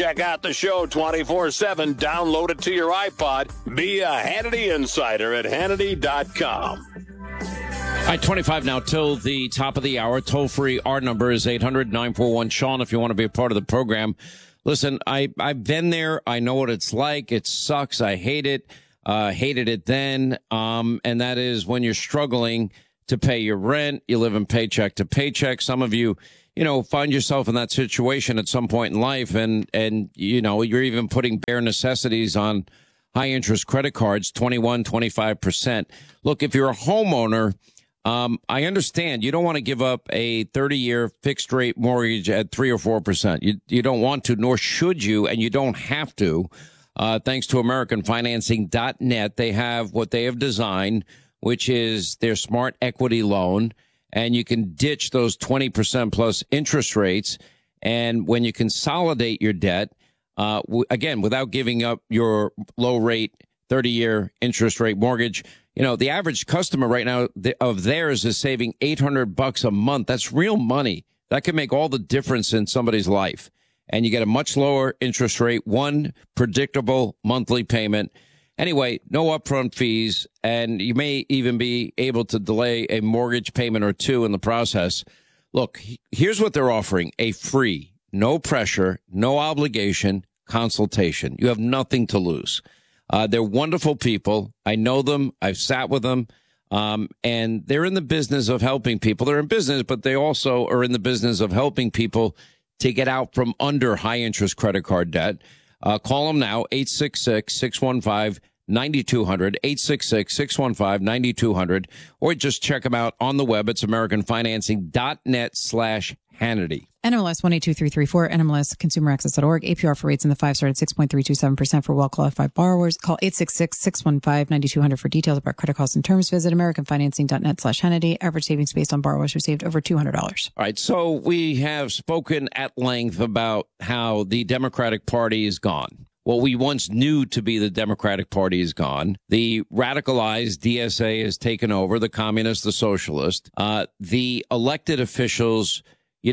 Check out the show 24/7. Download it to your iPod. Be a Hannity Insider at Hannity.com. All right, 25 now till the top of the hour. Toll free. Our number is 800-941-SEAN if you want to be a part of the program. Listen, I've been there. I know what it's like. It sucks. I hate it. Hated it then. And that is when you're struggling to pay your rent. You live in paycheck to paycheck. Some of you, find yourself in that situation at some point in life. And you're even putting bare necessities on high interest credit cards, 21, 25%. Look, if you're a homeowner, I understand you don't want to give up a 30-year fixed rate mortgage at 3 or 4%. You don't want to, nor should you, and you don't have to. Thanks to AmericanFinancing.net, they have what they have designed, which is their smart equity loan, and you can ditch those 20% plus interest rates. And when you consolidate your debt, again, without giving up your low rate 30-year interest rate mortgage, the average customer right now of theirs is saving $800 a month. That's real money. That can make all the difference in somebody's life. And you get a much lower interest rate, one predictable monthly payment. Anyway, no upfront fees, and you may even be able to delay a mortgage payment or two in the process. Look, here's what they're offering: a free, no pressure, no obligation consultation. You have nothing to lose. They're wonderful people. I know them. I've sat with them. And they're in the business of helping people. They're in business, but they also are in the business of helping people to get out from under high interest credit card debt. Call them now, 866-615-9200, 866-615-9200, or just check them out on the web. It's AmericanFinancing.net/Hannity. NMLS 182334, NMLS ConsumerAccess.org. APR for rates in the 5-star at 6.327% for well-qualified borrowers. Call 866-615-9200 for details about credit costs and terms. Visit AmericanFinancing.net/Hannity. Average savings based on borrowers who saved over $200. All right, so we have spoken at length about how the Democratic Party is gone. What we once knew to be the Democratic Party is gone. The radicalized DSA has taken over, the communist, the socialist. The elected officials,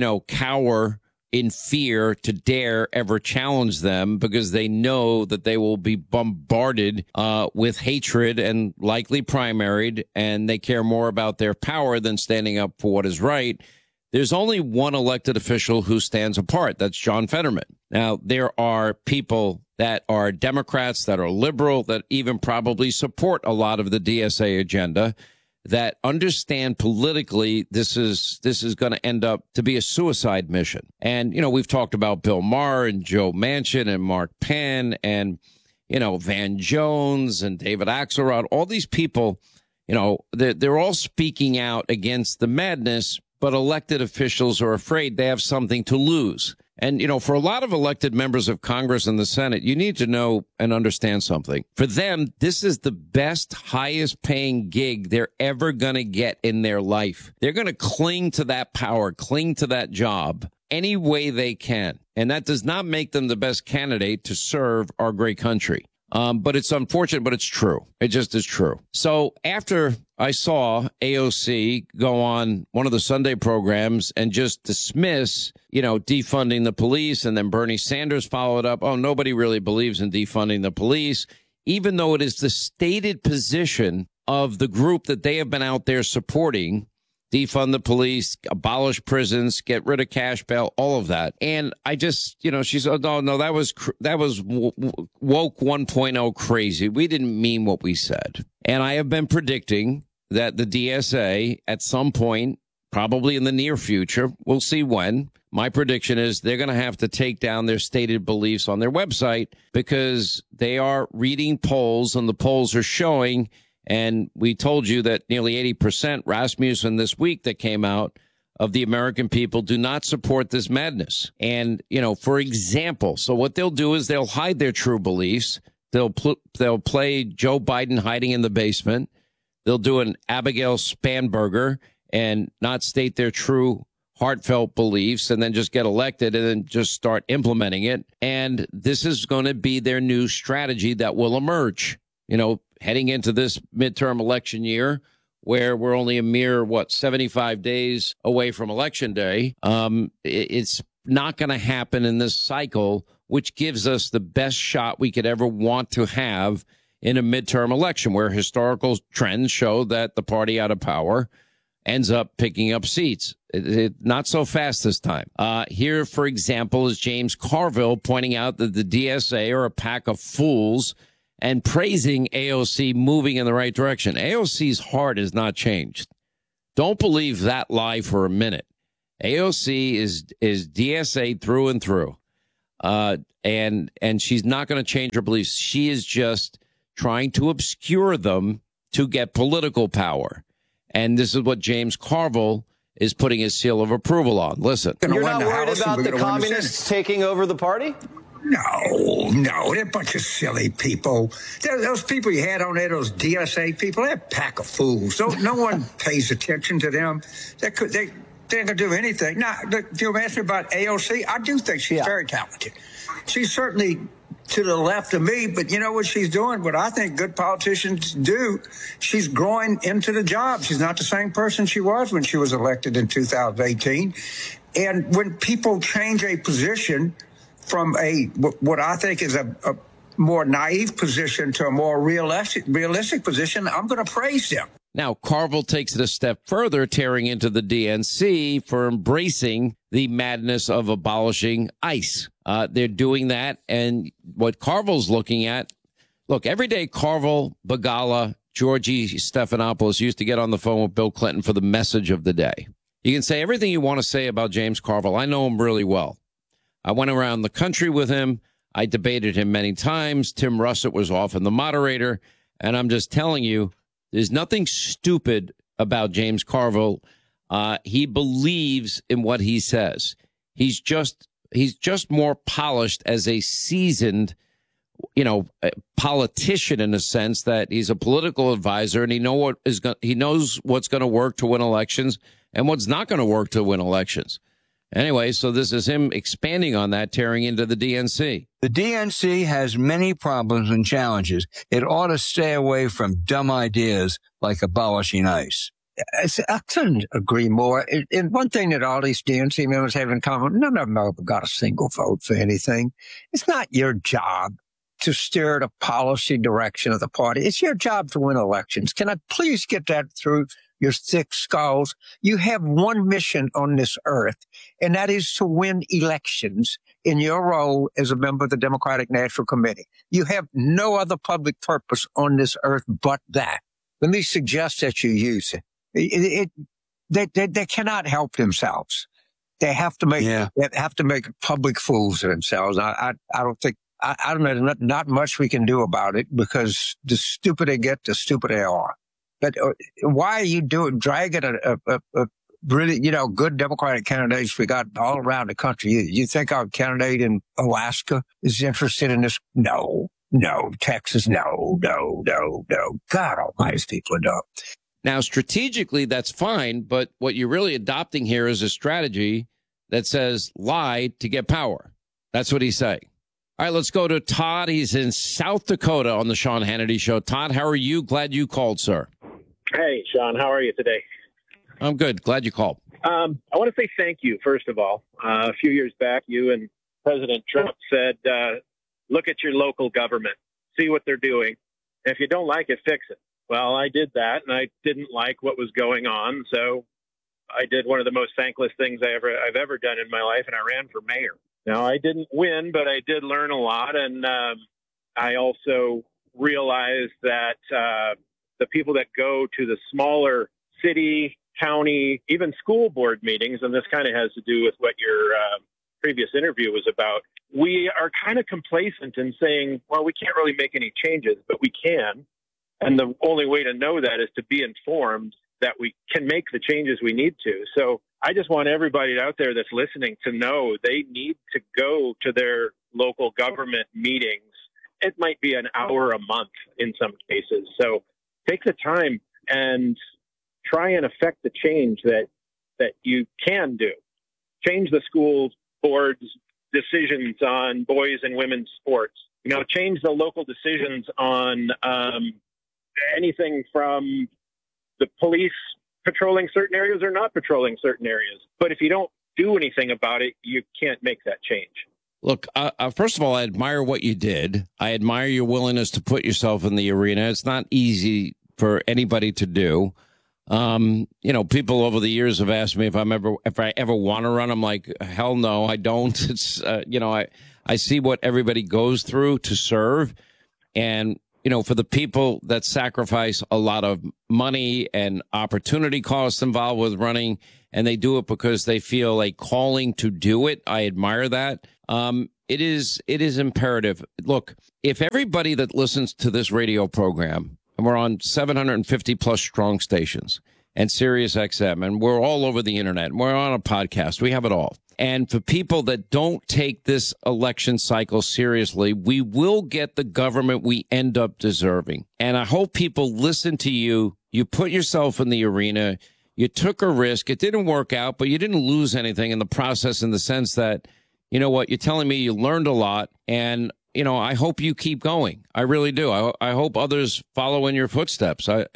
cower in fear to dare ever challenge them because they know that they will be bombarded with hatred and likely primaried, and they care more about their power than standing up for what is right. There's only one elected official who stands apart. That's John Fetterman. Now, there are people that are Democrats, that are liberal, that even probably support a lot of the DSA agenda, that understand politically this is going to end up to be a suicide mission. And, we've talked about Bill Maher and Joe Manchin and Mark Penn and, Van Jones and David Axelrod. All these people, they're all speaking out against the madness, but elected officials are afraid they have something to lose. And, for a lot of elected members of Congress and the Senate, you need to know and understand something. For them, this is the best, highest paying gig they're ever going to get in their life. They're going to cling to that power, cling to that job any way they can. And that does not make them the best candidate to serve our great country. But it's unfortunate, but it's true. It just is true. So after I saw AOC go on one of the Sunday programs and just dismiss, defunding the police, and then Bernie Sanders followed up, oh, nobody really believes in defunding the police, even though it is the stated position of the group that they have been out there supporting. Defund the police, abolish prisons, get rid of cash bail, all of that. And I just, she said, oh, no, that was woke 1.0 crazy. We didn't mean what we said. And I have been predicting that the DSA at some point, probably in the near future, we'll see when, my prediction is they're going to have to take down their stated beliefs on their website because they are reading polls, and the polls are showing. And we told you that nearly 80%, Rasmussen this week that came out, of the American people do not support this madness. And, for example, so what they'll do is they'll hide their true beliefs. They'll play Joe Biden hiding in the basement. They'll do an Abigail Spanberger and not state their true heartfelt beliefs and then just get elected and then just start implementing it. And this is going to be their new strategy that will emerge, heading into this midterm election year, where we're only a mere, 75 days away from Election Day. It's not going to happen in this cycle which gives us the best shot we could ever want to have in a midterm election, where historical trends show that the party out of power ends up picking up seats. Not so fast this time. Here, for example, is James Carville pointing out that the DSA are a pack of fools and praising AOC moving in the right direction. AOC's heart has not changed. Don't believe that lie for a minute. AOC is DSA through and through. And she's not going to change her beliefs. She is just trying to obscure them to get political power. And this is what James Carville is putting his seal of approval on. Listen. You're not worried about the communists taking over the party? No, they're a bunch of silly people. Those people you had on there, those DSA people, they're a pack of fools. No one pays attention to them. They ain't gonna do anything. Now, if you ask me about AOC, I do think she's very talented. She's certainly to the left of me, but you know what she's doing? What I think good politicians do, she's growing into the job. She's not the same person she was when she was elected in 2018. And when people change a position from what I think is a more naive position to a more realistic position, I'm going to praise them. Now, Carville takes it a step further, tearing into the DNC for embracing the madness of abolishing ICE. They're doing that. And what Carville's looking at, look, every day Carville, Begala, Georgie Stephanopoulos used to get on the phone with Bill Clinton for the message of the day. You can say everything you want to say about James Carville. I know him really well. I went around the country with him. I debated him many times. Tim Russert was often the moderator. And I'm just telling you, there's nothing stupid about James Carville. He believes in what he says. He's just more polished as a seasoned, politician, in a sense that he's a political advisor, and he knows what's going to work to win elections and what's not going to work to win elections. Anyway, so this is him expanding on that, tearing into the DNC. The DNC has many problems and challenges. It ought to stay away from dumb ideas like abolishing ICE. I couldn't agree more. And one thing that all these DNC members have in common, none of them have got a single vote for anything. It's not your job to steer the policy direction of the party. It's your job to win elections. Can I please get that through your thick skulls? You have one mission on this earth, and that is to win elections in your role as a member of the Democratic National Committee. You have no other public purpose on this earth but that. Let me suggest that you use it. They cannot help themselves. They have to make public fools of themselves. I don't know, not much we can do about it, because the stupider they get, the stupider they are. But why are you dragging a really, good Democratic candidates we got all around the country? You think our candidate in Alaska is interested in this? No. Texas, no. God almighty, people are dumb. Now, strategically, that's fine, but what you're really adopting here is a strategy that says lie to get power. That's what he's saying. All right, let's go to Todd. He's in South Dakota on the Sean Hannity Show. Todd, how are you? Glad you called, sir. Hey, Sean, how are you today? I'm good. Glad you called. I want to say thank you, first of all. A few years back, you and President Trump said, look at your local government, see what they're doing. And if you don't like it, fix it. Well, I did that, and I didn't like what was going on, so I did one of the most thankless things I've ever done in my life, and I ran for mayor. Now, I didn't win, but I did learn a lot, and I also realized that the people that go to the smaller city, county, even school board meetings, and this kind of has to do with what your previous interview was about, we are kind of complacent in saying, well, we can't really make any changes, but we can. And the only way to know that is to be informed that we can make the changes we need to. So I just want everybody out there that's listening to know they need to go to their local government meetings. It might be an hour a month in some cases. So take the time and try and affect the change that you can do. Change the school board's decisions on boys and women's sports. Change the local decisions on anything from the police patrolling certain areas or not patrolling certain areas. But if you don't do anything about it, you can't make that change. Look, first of all, I admire what you did. I admire your willingness to put yourself in the arena. It's not easy for anybody to do. People over the years have asked me if I ever want to run. I'm like, hell no, I don't. It's, I see what everybody goes through to serve. And, for the people that sacrifice a lot of money and opportunity costs involved with running, and they do it because they feel a calling to do it, I admire that. It is imperative. Look, if everybody that listens to this radio program, and we're on 750 plus strong stations and Sirius XM, and we're all over the internet, and we're on a podcast, we have it all. And for people that don't take this election cycle seriously, we will get the government we end up deserving. And I hope people listen to you. You put yourself in the arena. You took a risk. It didn't work out, but you didn't lose anything in the process, in the sense that, you know what, you're telling me you learned a lot. And, I hope you keep going. I really do. I hope others follow in your footsteps. I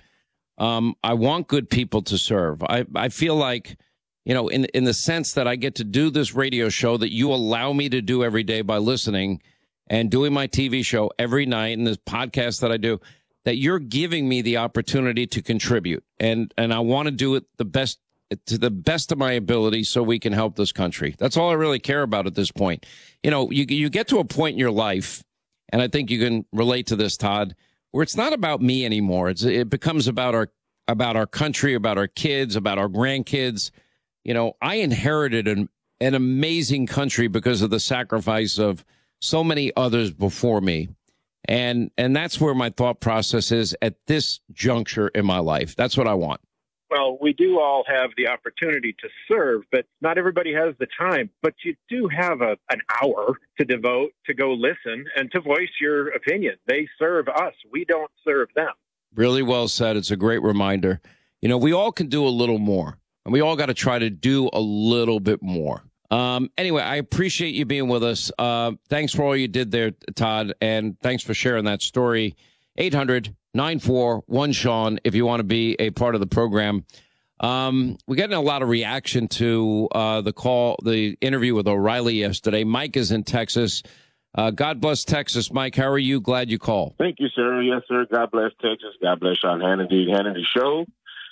want good people to serve. I feel like, in the sense that I get to do this radio show that you allow me to do every day by listening, and doing my TV show every night, and this podcast that I do, that you're giving me the opportunity to contribute. And I want to do it to the best of my ability so we can help this country. That's all I really care about at this point. You get to a point in your life, and I think you can relate to this, Todd, where it's not about me anymore. It becomes about our country, about our kids, about our grandkids. I inherited an amazing country because of the sacrifice of so many others before me. And that's where my thought process is at this juncture in my life. That's what I want. Well, we do all have the opportunity to serve, but not everybody has the time. But you do have an hour to devote to go listen and to voice your opinion. They serve us. We don't serve them. Really well said. It's a great reminder. We all can do a little more, and we all got to try to do a little bit more. Anyway, I appreciate you being with us. Thanks for all you did there, Todd, and thanks for sharing that story. 800-941-SEAN if you want to be a part of the program. We're getting a lot of reaction to the interview with O'Reilly yesterday. Mike is in Texas. God bless Texas. Mike, how are you? Glad you called. Thank you, sir. Yes, sir. God bless Texas. God bless Sean Hannity show.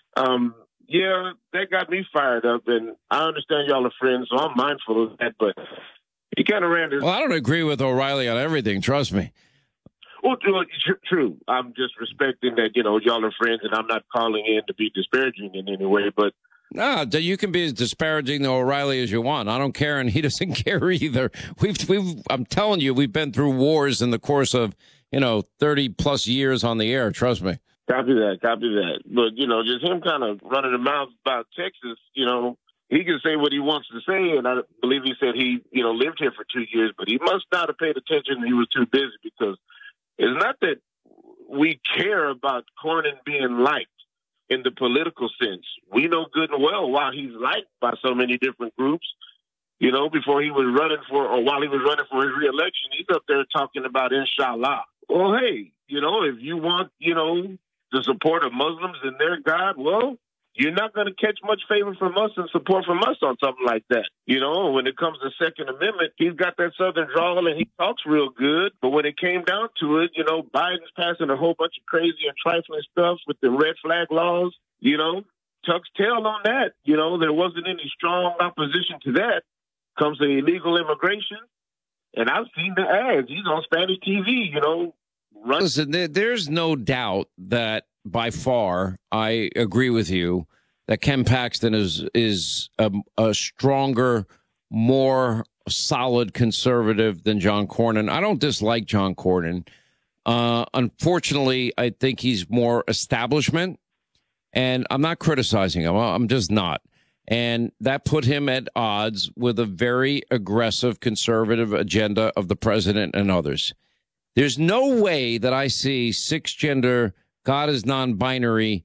Yeah, that got me fired up, and I understand y'all are friends, so I'm mindful of that, but he kind of ran this. Well, I don't agree with O'Reilly on everything, trust me. Well, true. I'm just respecting that, y'all are friends, and I'm not calling in to be disparaging in any way, but. No, you can be as disparaging to O'Reilly as you want. I don't care, and he doesn't care either. I'm telling you, we've been through wars in the course of, 30-plus years on the air, trust me. Copy that. But, just him kind of running the mouth about Texas, he can say what he wants to say, and I believe he said he, lived here for 2 years, but he must not have paid attention. He was too busy, because it's not that we care about Cornyn being liked in the political sense. We know good and well why he's liked by so many different groups. Before he was running while he was running for his reelection, he's up there talking about inshallah. Well, hey, if you want, the support of Muslims and their God, well, you're not going to catch much favor from us and support from us on something like that. When it comes to Second Amendment, he's got that Southern drawl and he talks real good. But when it came down to it, Biden's passing a whole bunch of crazy and trifling stuff with the red flag laws, tucks tail on that. There wasn't any strong opposition to that. Comes to illegal immigration. And I've seen the ads. He's on Spanish TV, Listen, there's no doubt that by far, I agree with you that Ken Paxton is a stronger, more solid conservative than John Cornyn. I don't dislike John Cornyn. Unfortunately, I think he's more establishment, and I'm not criticizing him. I'm just not. And that put him at odds with a very aggressive conservative agenda of the president and others. There's no way that I see cisgender, God is non-binary,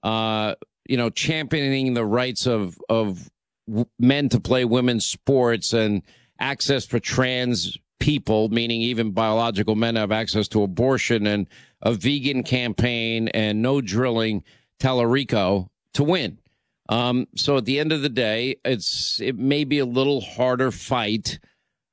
championing the rights of men to play women's sports and access for trans people, meaning even biological men have access to abortion, and a vegan campaign and no drilling Tallarico to win. So at the end of the day, it may be a little harder fight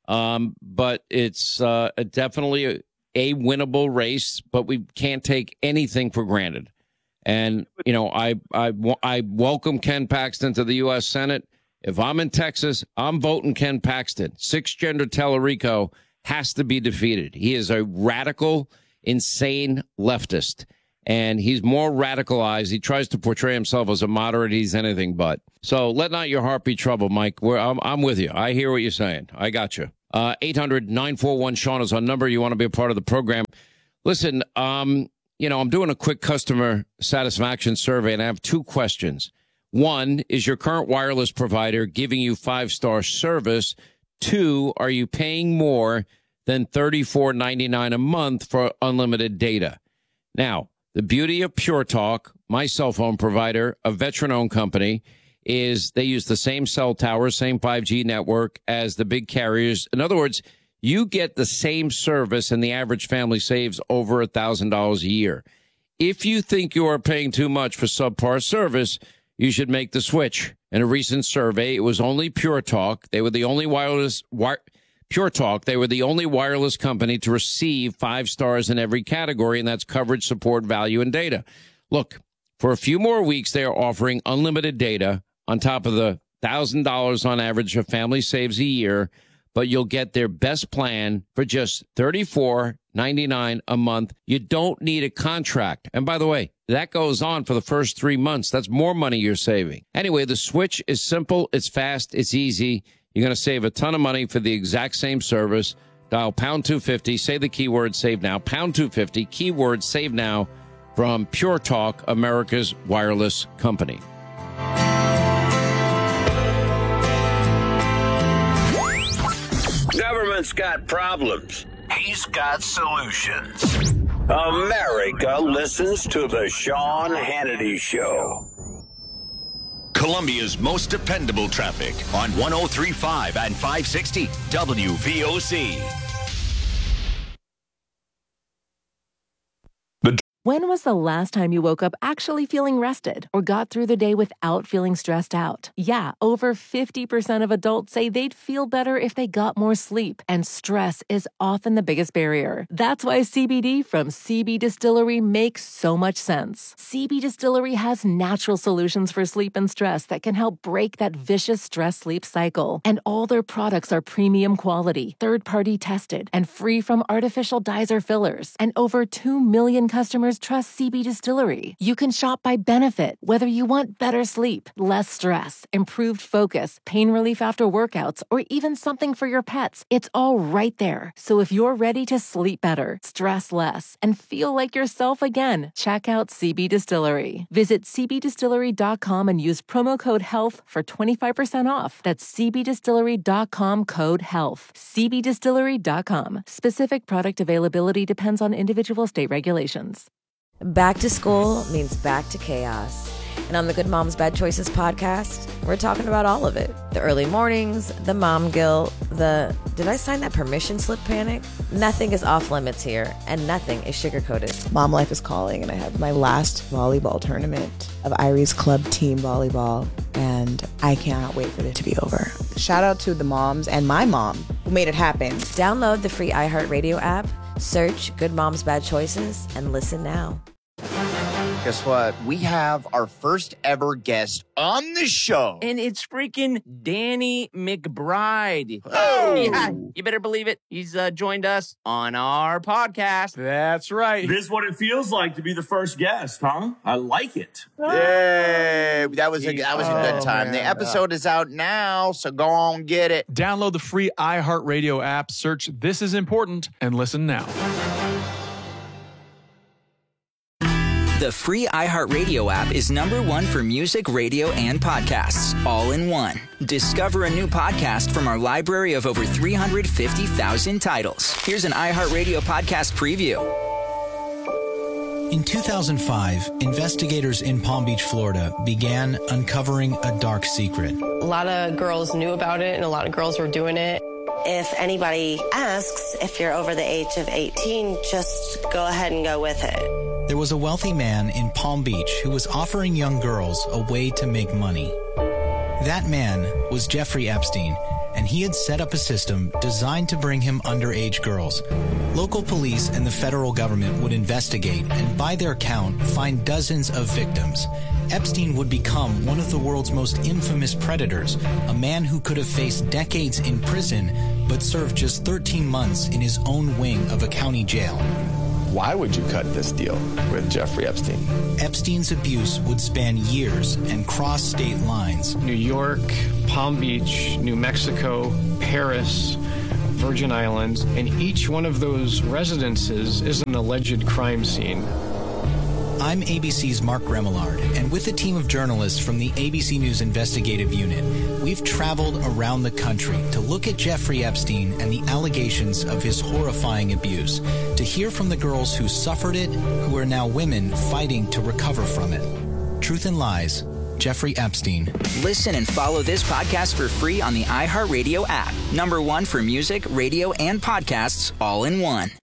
But it's definitely a winnable race, but we can't take anything for granted. And, you know, I welcome Ken Paxton to the U.S. Senate. If I'm in Texas, I'm voting Ken Paxton. Cisgender Tellerico has to be defeated. He is a radical, insane leftist, and he's more radicalized. He tries to portray himself as a moderate. He's anything but. So let not your heart be troubled, Mike. I'm with you. I hear what you're saying. I got you. 800-941-SEAN is our number. You want to be a part of the program. Listen, you know, I'm doing a quick customer satisfaction survey, and I have two questions. One, is your current wireless provider giving you 5-star service? Two, are you paying more than $34.99 a month for unlimited data? Now, the beauty of Pure Talk, my cell phone provider, a veteran-owned company, is they use the same cell towers, same 5G network as the big carriers. In other words, you get the same service and the average family saves over $1,000 a year. If you think you are paying too much for subpar service, you should make the switch. In a recent survey, it was only Pure Talk. They were the only Pure Talk. They were the only wireless company to receive 5 stars in every category, and that's coverage, support, value, and data. Look, for a few more weeks, they are offering unlimited data on top of the $1,000 on average a family saves a year, but you'll get their best plan for just $34.99 a month. You don't need a contract. And by the way, that goes on for the first 3 months. That's more money you're saving. Anyway, the switch is simple. It's fast. It's easy. You're going to save a ton of money for the exact same service. Dial pound 250. Say the keyword save now. Pound 250. Keyword save now from Pure Talk, America's wireless company. Government's got problems. He's got solutions. America listens to the Sean Hannity Show. Columbia's most dependable traffic on 103.5 and 560 WVOC. When was the last time you woke up actually feeling rested or got through the day without feeling stressed out? Yeah, over 50% of adults say they'd feel better if they got more sleep, and stress is often the biggest barrier. That's why CBD from CB Distillery makes so much sense. CB Distillery has natural solutions for sleep and stress that can help break that vicious stress-sleep cycle. And all their products are premium quality, third-party tested, and free from artificial dyes or fillers. And over 2 million customers trust CB Distillery. You can shop by benefit, whether you want better sleep, less stress, improved focus, pain relief after workouts, or even something for your pets. It's all right there. So if you're ready to sleep better, stress less, and feel like yourself again, check out CB Distillery. Visit cbdistillery.com and use promo code HEALTH for 25% off. That's cbdistillery.com, code HEALTH. cbdistillery.com. Specific product availability depends on individual state regulations. Back to school means back to chaos. And on the Good Moms Bad Choices podcast, we're talking about all of it. The early mornings, the mom guilt, the did I sign that permission slip panic? Nothing is off limits here, and nothing is sugar-coated. Mom life is calling, and I have my last volleyball tournament of Irie's Club team volleyball, and I cannot wait for it to be over. Shout out to the moms and my mom who made it happen. Download the free iHeartRadio app, search Good Moms Bad Choices, and listen now. Guess what? We have our first ever guest on the show. And it's freaking Danny McBride. Oh! Yeah, you better believe it. He's joined us on our podcast. That's right. This is what it feels like to be the first guest, huh? I like it. Yay! That was a good time. Man. The episode is out now, so go on get it. Download the free iHeartRadio app, search This Is Important, and listen now. The free iHeartRadio app is #1 for music, radio, and podcasts, all in one. Discover a new podcast from our library of over 350,000 titles. Here's an iHeartRadio podcast preview. In 2005, investigators in Palm Beach, Florida, began uncovering a dark secret. A lot of girls knew about it, and a lot of girls were doing it. If anybody asks if you're over the age of 18, just go ahead and go with it. There was a wealthy man in Palm Beach who was offering young girls a way to make money. That man was Jeffrey Epstein, and he had set up a system designed to bring him underage girls. Local police and the federal government would investigate and, by their count, find dozens of victims. Epstein would become one of the world's most infamous predators, a man who could have faced decades in prison but served just 13 months in his own wing of a county jail. Why would you cut this deal with Jeffrey Epstein? Epstein's abuse would span years and cross state lines. New York, Palm Beach, New Mexico, Paris, Virgin Islands, and each one of those residences is an alleged crime scene. I'm ABC's Mark Remillard, and with a team of journalists from the ABC News Investigative Unit, we've traveled around the country to look at Jeffrey Epstein and the allegations of his horrifying abuse, to hear from the girls who suffered it, who are now women fighting to recover from it. Truth and Lies, Jeffrey Epstein. Listen and follow this podcast for free on the iHeartRadio app. #1 for music, radio, and podcasts all in one.